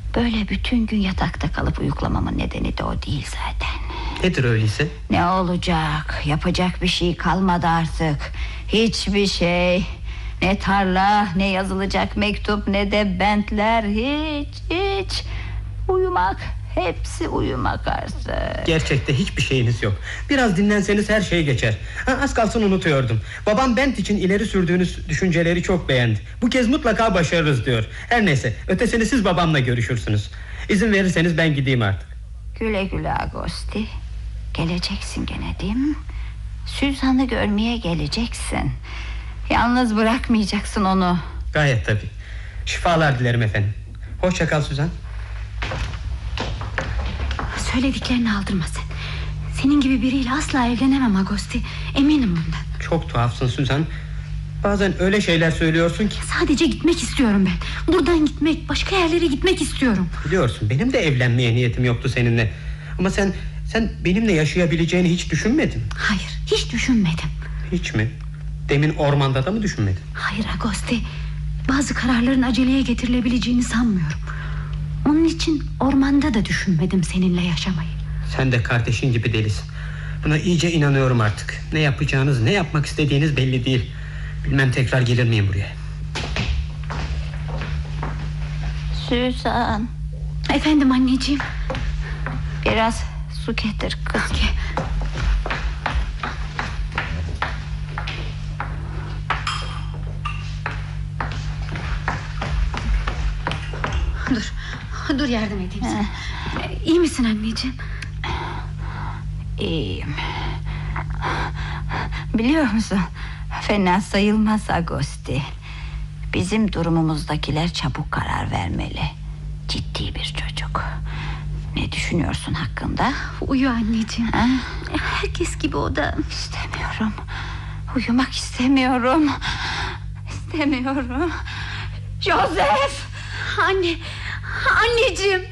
Böyle bütün gün yatakta kalıp uyuklamamın nedeni de o değil zaten. Nedir öyleyse? Ne olacak? Yapacak bir şey kalmadı artık. Hiçbir şey. Ne tarla, ne yazılacak mektup, ne de bentler. Hiç. Uyumak. Hepsi uyumak artık. Gerçekte hiçbir şeyiniz yok. Biraz dinlenseniz her şey geçer. Az kalsın unutuyordum. Babam bent için ileri sürdüğünüz düşünceleri çok beğendi. Bu kez mutlaka başarırız diyor. Her neyse, ötesini siz babamla görüşürsünüz. İzin verirseniz ben gideyim artık. Güle güle Agosti. Geleceksin gene değil mi? Suzan'ı görmeye geleceksin. Yalnız bırakmayacaksın onu. Gayet tabii. Şifalar dilerim efendim. Hoşça kal Suzan. Söylediklerini aldırma sen. Senin gibi biriyle asla evlenemem Agosti. Eminim bundan. Çok tuhafsın Suzan. Bazen öyle şeyler söylüyorsun ki. Sadece gitmek istiyorum ben. Buradan gitmek, başka yerlere gitmek istiyorum. Biliyorsun benim de evlenmeye niyetim yoktu seninle. Ama sen benimle yaşayabileceğini hiç düşünmedin. Hayır, hiç düşünmedim. Hiç mi? Demin ormanda da mı düşünmedin? Hayır Agosti. Bazı kararların aceleye getirilebileceğini sanmıyorum. Onun için ormanda da düşünmedim seninle yaşamayı. Sen de kardeşin gibi delisin. Buna iyice inanıyorum artık. Ne yapacağınız, ne yapmak istediğiniz belli değil. Bilmem tekrar gelir miyim buraya. Suzan. Efendim anneciğim. Biraz su getir kız. Dur yardım edeyim sana. İyi misin anneciğim? İyiyim. Biliyor musun, fena sayılmaz Agosti. Bizim durumumuzdakiler çabuk karar vermeli. Ciddi bir çocuk. Ne düşünüyorsun hakkında? Uyu anneciğim. Ha? Herkes gibi o da. İstemiyorum. Uyumak istemiyorum. İstemiyorum. Joseph! Anne, anneciğim.